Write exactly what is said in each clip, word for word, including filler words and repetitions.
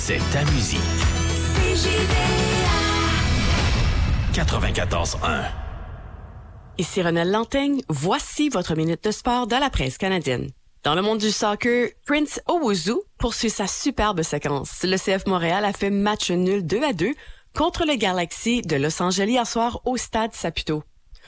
c'est ta musique. C J V A quatre-vingt-quatorze un. Ici Renelle Lantaigne, voici votre minute de sport de la presse canadienne. Dans le monde du soccer, Prince Owusu poursuit sa superbe séquence. Le C F Montréal a fait match nul deux à deux contre le Galaxy de Los Angeles hier soir au stade Saputo.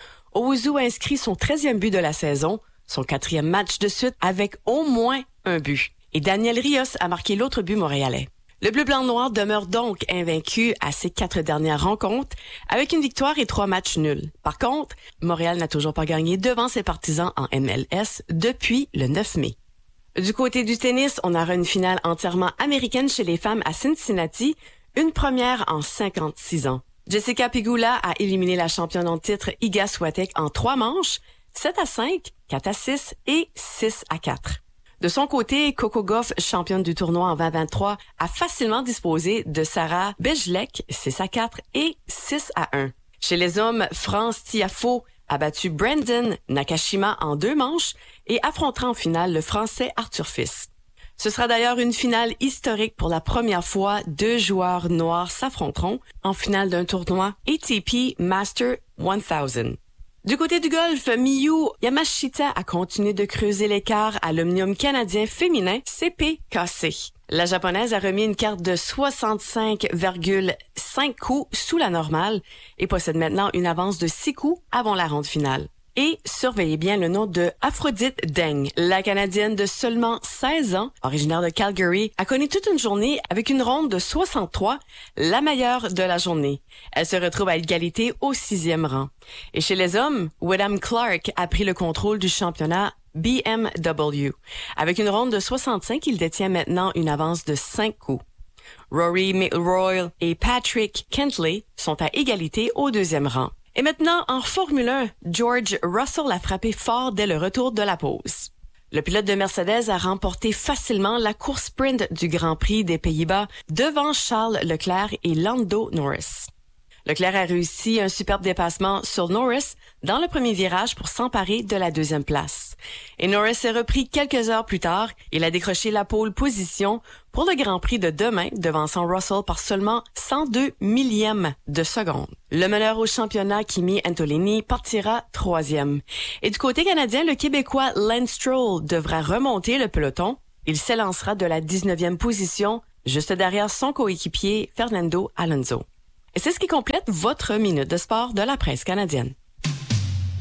Owusu a inscrit son treizième but de la saison, son quatrième match de suite avec au moins un but. Et Daniel Rios a marqué l'autre but montréalais. Le bleu-blanc-noir demeure donc invaincu à ses quatre dernières rencontres avec une victoire et trois matchs nuls. Par contre, Montréal n'a toujours pas gagné devant ses partisans en M L S depuis le neuf mai. Du côté du tennis, on aura une finale entièrement américaine chez les femmes à Cincinnati, une première en cinquante-six ans. Jessica Pegula a éliminé la championne en titre Iga Swiatek en trois manches, sept à cinq, quatre à six et six à quatre. De son côté, Coco Gauff, championne du tournoi en vingt vingt-trois, a facilement disposé de Sarah Bejlek, six à quatre et six à un. Chez les hommes, France Tiafoe a battu Brandon Nakashima en deux manches et affrontera en finale le Français Arthur Fils. Ce sera d'ailleurs une finale historique pour la première fois. Deux joueurs noirs s'affronteront en finale d'un tournoi A T P Master mille. Du côté du golf, Miyu Yamashita a continué de creuser l'écart à l'Omnium canadien féminin C P K C. La japonaise a remis une carte de soixante-cinq virgule cinq coups sous la normale et possède maintenant une avance de six coups avant la ronde finale. Et surveillez bien le nom de Aphrodite Deng. La Canadienne de seulement seize ans, originaire de Calgary, a connu toute une journée avec une ronde de soixante-trois, la meilleure de la journée. Elle se retrouve à égalité au sixième rang. Et chez les hommes, Wyndham Clark a pris le contrôle du championnat B M W. Avec une ronde de soixante-cinq, il détient maintenant une avance de cinq coups. Rory McIlroy et Patrick Cantlay sont à égalité au deuxième rang. Et maintenant, en Formule un, George Russell a frappé fort dès le retour de la pause. Le pilote de Mercedes a remporté facilement la course sprint du Grand Prix des Pays-Bas devant Charles Leclerc et Lando Norris. Leclerc a réussi un superbe dépassement sur Norris dans le premier virage pour s'emparer de la deuxième place. Et Norris s'est repris quelques heures plus tard. Il a décroché la pole position pour le Grand Prix de demain, devançant Russell par seulement cent deux millièmes de seconde. Le meneur au championnat, Kimi Antolini, partira troisième. Et du côté canadien, le Québécois Lance Stroll devra remonter le peloton. Il s'élancera de la dix-neuvième position, juste derrière son coéquipier Fernando Alonso. Et c'est ce qui complète votre minute de sport de la presse canadienne.